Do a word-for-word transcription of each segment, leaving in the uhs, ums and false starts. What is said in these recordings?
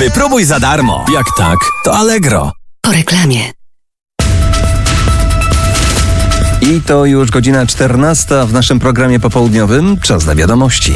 Wypróbuj za darmo. Jak tak, to Allegro. Po reklamie. I to już godzina czternasta w naszym programie popołudniowym. Czas na wiadomości.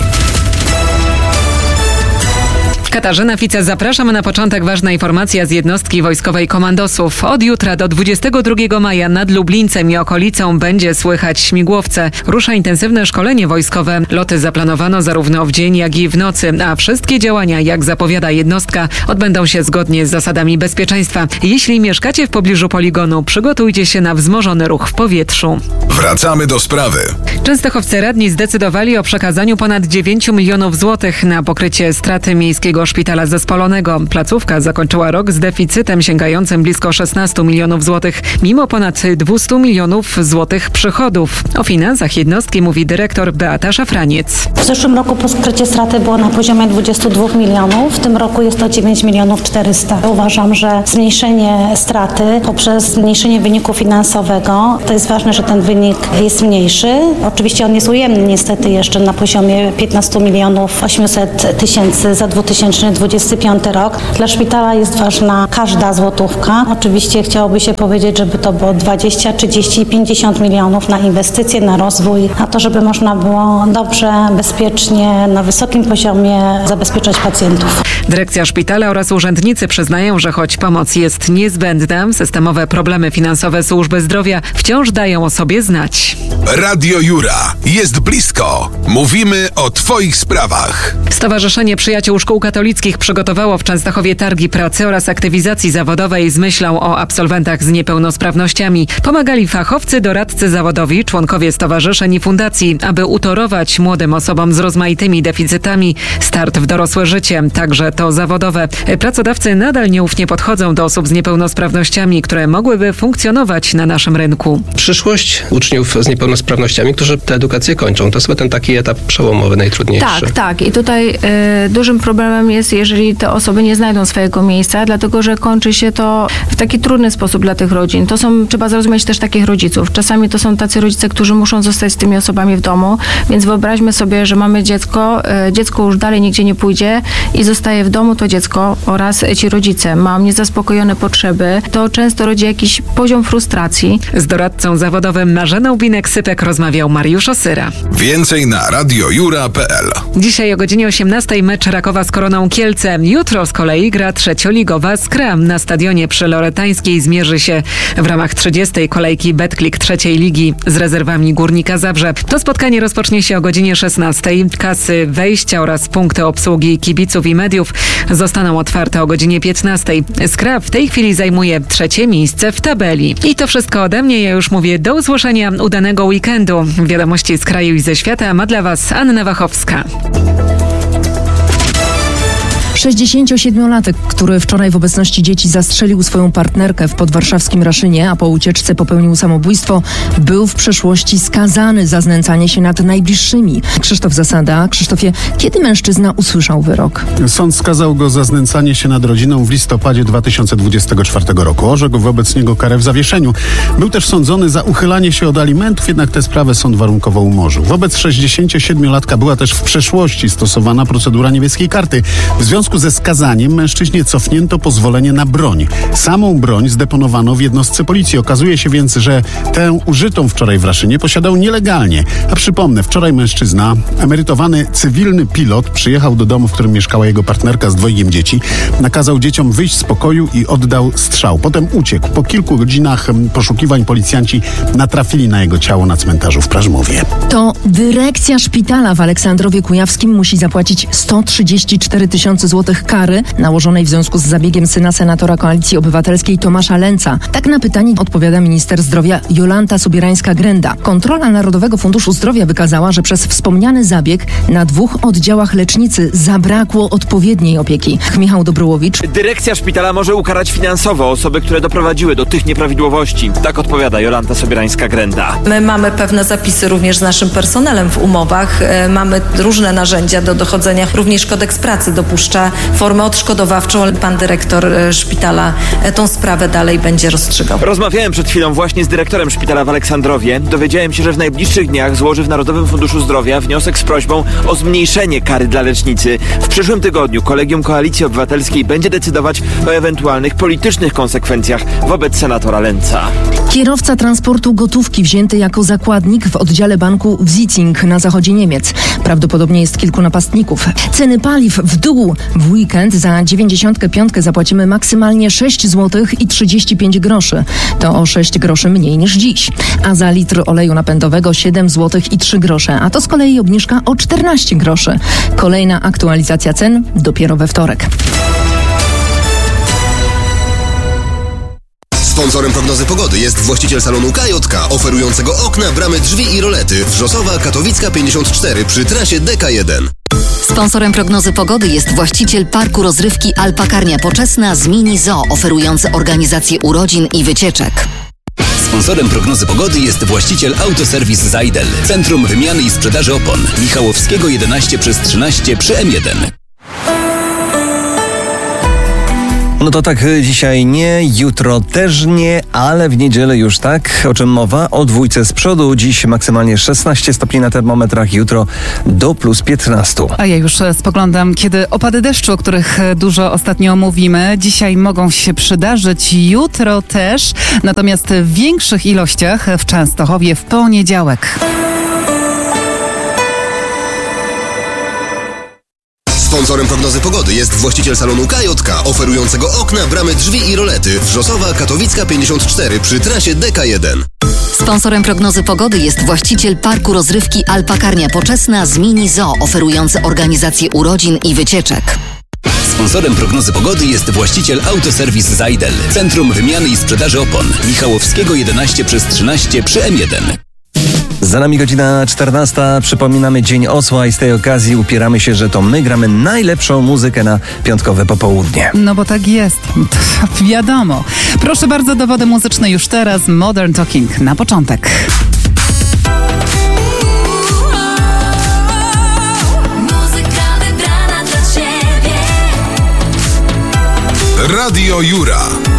Katarzyna Fica, zapraszam na początek. Ważna informacja z jednostki wojskowej komandosów. Od jutra do dwudziestego drugiego maja nad Lublińcem i okolicą będzie słychać śmigłowce. Rusza intensywne szkolenie wojskowe. Loty zaplanowano zarówno w dzień, jak i w nocy, a wszystkie działania, jak zapowiada jednostka, odbędą się zgodnie z zasadami bezpieczeństwa. Jeśli mieszkacie w pobliżu poligonu, przygotujcie się na wzmożony ruch w powietrzu. Wracamy do sprawy. Częstochowscy radni zdecydowali o przekazaniu ponad dziewięć milionów złotych na pokrycie straty miejskiego szpitala zespolonego. Placówka zakończyła rok z deficytem sięgającym blisko szesnaście milionów złotych, mimo ponad dwieście milionów złotych przychodów. O finansach jednostki mówi dyrektor Beata Szafraniec. W zeszłym roku pokrycie straty było na poziomie dwadzieścia dwa milionów, w tym roku jest to dziewięć milionów czterysta. Uważam, że zmniejszenie straty poprzez zmniejszenie wyniku finansowego, to jest ważne, że ten wynik jest mniejszy. Oczywiście on jest ujemny niestety jeszcze na poziomie piętnaście milionów osiemset tysięcy za dwa tysiące dwudziesty piąty rok. Dla szpitala jest ważna każda złotówka. Oczywiście chciałoby się powiedzieć, żeby to było dwadzieścia, trzydzieści, pięćdziesiąt milionów na inwestycje, na rozwój, na to, żeby można było dobrze, bezpiecznie, na wysokim poziomie zabezpieczać pacjentów. Dyrekcja szpitala oraz urzędnicy przyznają, że choć pomoc jest niezbędna, systemowe problemy finansowe służby zdrowia wciąż dają o sobie znać. Radio Jura jest blisko. Mówimy o Twoich sprawach. Stowarzyszenie Przyjaciół Szkół Katolickich przygotowało w Częstochowie targi pracy oraz aktywizacji zawodowej z myślą o absolwentach z niepełnosprawnościami. Pomagali fachowcy, doradcy zawodowi, członkowie stowarzyszeń i fundacji, aby utorować młodym osobom z rozmaitymi deficytami start w dorosłe życie, także to zawodowe. Pracodawcy nadal nieufnie podchodzą do osób z niepełnosprawnościami, które mogłyby funkcjonować na naszym rynku. Przyszłość uczniów z niepełnosprawnościami, którzy tę edukację kończą, to jest chyba ten taki etap przełomowy, najtrudniejszy. Tak, tak. I tutaj y, dużym problemem jest, jeżeli te osoby nie znajdą swojego miejsca, dlatego że kończy się to w taki trudny sposób dla tych rodzin. To są, trzeba zrozumieć też takich rodziców. Czasami to są tacy rodzice, którzy muszą zostać z tymi osobami w domu, więc wyobraźmy sobie, że mamy dziecko, y, dziecko już dalej nigdzie nie pójdzie i zostaje w domu to dziecko oraz ci rodzice. Mam niezaspokojone potrzeby. To często rodzi jakiś poziom frustracji. Z doradcą zawodowym Marzeną Binek-Sypek rozmawiał Mariusz Osyra. Więcej na radio jura kropka p l. Dzisiaj o godzinie osiemnastej mecz Rakowa z Koroną Kielce. Jutro z kolei gra trzecioligowa Skra. Na stadionie przy Loretańskiej zmierzy się w ramach trzydziestej kolejki Betclic trzeciej ligi z rezerwami Górnika Zabrze. To spotkanie rozpocznie się o godzinie szesnastej. Kasy wejścia oraz punkty obsługi kibiców i mediów zostaną otwarte o godzinie piętnastej. Skra w tej chwili zajmuje trzecie miejsce w tabeli. I to wszystko ode mnie. Ja już mówię do usłyszenia, udanego weekendu. Wiadomości z kraju i ze świata ma dla Was Anna Wachowska. sześćdziesięciosiedmiolatek, który wczoraj w obecności dzieci zastrzelił swoją partnerkę w podwarszawskim Raszynie, a po ucieczce popełnił samobójstwo, był w przeszłości skazany za znęcanie się nad najbliższymi. Krzysztof Zasada. Krzysztofie, kiedy mężczyzna usłyszał wyrok? Sąd skazał go za znęcanie się nad rodziną w listopadzie dwa tysiące dwudziestego czwartego roku. Orzekł wobec niego karę w zawieszeniu. Był też sądzony za uchylanie się od alimentów, jednak tę sprawę sąd warunkowo umorzył. Wobec sześćdziesięciosiedmiolatka była też w przeszłości stosowana procedura niebieskiej karty. W związku ze skazaniem mężczyźnie cofnięto pozwolenie na broń. Samą broń zdeponowano w jednostce policji. Okazuje się więc, że tę użytą wczoraj w Raszynie posiadał nielegalnie. A przypomnę, wczoraj mężczyzna, emerytowany cywilny pilot, przyjechał do domu, w którym mieszkała jego partnerka z dwojgiem dzieci. Nakazał dzieciom wyjść z pokoju i oddał strzał. Potem uciekł. Po kilku godzinach poszukiwań policjanci natrafili na jego ciało na cmentarzu w Prażmowie. To dyrekcja szpitala w Aleksandrowie Kujawskim musi zapłacić sto trzydzieści cztery tysiące złotych kary nałożonej w związku z zabiegiem syna senatora Koalicji Obywatelskiej Tomasza Lęca. Tak na pytanie odpowiada minister zdrowia Jolanta Sobierańska-Grenda. Kontrola Narodowego Funduszu Zdrowia wykazała, że przez wspomniany zabieg na dwóch oddziałach lecznicy zabrakło odpowiedniej opieki. Michał Dobrołowicz. Dyrekcja szpitala może ukarać finansowo osoby, które doprowadziły do tych nieprawidłowości. Tak odpowiada Jolanta Sobierańska-Grenda. My mamy pewne zapisy również z naszym personelem w umowach. Mamy różne narzędzia do dochodzenia. Również kodeks pracy dopuszcza wymierza formę odszkodowawczą. Pan dyrektor szpitala tą sprawę dalej będzie rozstrzygał. Rozmawiałem przed chwilą właśnie z dyrektorem szpitala w Aleksandrowie. Dowiedziałem się, że w najbliższych dniach złoży w Narodowym Funduszu Zdrowia wniosek z prośbą o zmniejszenie kary dla lecznicy. W przyszłym tygodniu Kolegium Koalicji Obywatelskiej będzie decydować o ewentualnych politycznych konsekwencjach wobec senatora Lęca. Kierowca transportu gotówki wzięty jako zakładnik w oddziale banku w Zieting na zachodzie Niemiec. Prawdopodobnie jest kilku napastników. Ceny paliw w dół. W weekend za dziewięćdziesiątkę piątkę zapłacimy maksymalnie sześć złotych i trzydzieści pięć groszy. To o sześć groszy mniej niż dziś. A za litr oleju napędowego siedem złotych i trzy grosze. A to z kolei obniżka o czternaście groszy. Kolejna aktualizacja cen dopiero we wtorek. Sponsorem prognozy pogody jest właściciel salonu K J K, oferującego okna, bramy, drzwi i rolety. Wrzosowa, Katowicka pięćdziesiąt cztery przy trasie D K jeden. Sponsorem prognozy pogody jest właściciel parku rozrywki Alpakarnia Poczesna z Mini Zoo, oferujący organizację urodzin i wycieczek. Sponsorem prognozy pogody jest właściciel Autoserwis Zajdel. Centrum Wymiany i Sprzedaży Opon. Michałowskiego jedenaście przez trzynaście przy M jeden. No to tak, dzisiaj nie, jutro też nie, ale w niedzielę już tak. O czym mowa? O dwójce z przodu. Dziś maksymalnie szesnaście stopni na termometrach, jutro do plus piętnaście. A ja już spoglądam, kiedy opady deszczu, o których dużo ostatnio mówimy, dzisiaj mogą się przydarzyć, jutro też, natomiast w większych ilościach w Częstochowie w poniedziałek. Sponsorem prognozy pogody jest właściciel salonu K J K, oferującego okna, bramy, drzwi i rolety. Wrzosowa, Katowicka pięćdziesiąt cztery przy trasie D K jeden. Sponsorem prognozy pogody jest właściciel parku rozrywki Alpakarnia Poczesna z Mini Zoo, oferujący organizację urodzin i wycieczek. Sponsorem prognozy pogody jest właściciel Autoserwis Zajdel. Centrum Wymiany i Sprzedaży Opon. Michałowskiego jedenaście przez trzynaście przy M jeden. Za nami godzina czternasta. Przypominamy Dzień Osła i z tej okazji upieramy się, że to my gramy najlepszą muzykę na piątkowe popołudnie. No bo tak jest. To wiadomo. Proszę bardzo, dowody muzyczne już teraz. Modern Talking na początek. Radio Jura.